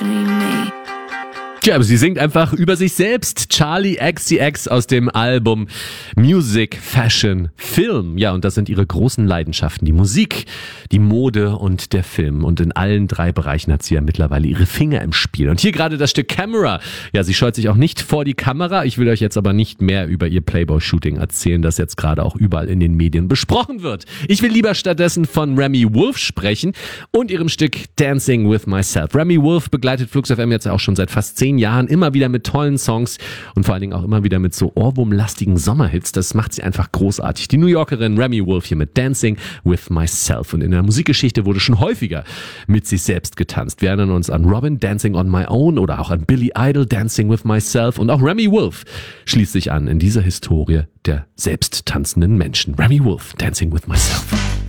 actually me. Tja, aber sie singt einfach über sich selbst. Charli XCX aus dem Album Music, Fashion, Film. Ja, und das sind ihre großen Leidenschaften. Die Musik, die Mode und der Film. Und in allen drei Bereichen hat sie ja mittlerweile ihre Finger im Spiel. Und hier gerade das Stück Camera. Ja, sie scheut sich auch nicht vor die Kamera. Ich will euch jetzt aber nicht mehr über ihr Playboy-Shooting erzählen, das jetzt gerade auch überall in den Medien besprochen wird. Ich will lieber stattdessen von Remi Wolf sprechen und ihrem Stück Dancing with Myself. Remi Wolf begleitet Flux FM jetzt auch schon seit fast 10 Jahren immer wieder mit tollen Songs und vor allen Dingen auch immer wieder mit so ohrwurmlastigen Sommerhits. Das macht sie einfach großartig. Die New Yorkerin Remi Wolf hier mit Dancing with Myself. Und in der Musikgeschichte wurde schon häufiger mit sich selbst getanzt. Wir erinnern uns an Robin, Dancing on My Own, oder auch an Billy Idol, Dancing with Myself. Und auch Remi Wolf schließt sich an in dieser Historie der selbst tanzenden Menschen. Remi Wolf, Dancing with Myself.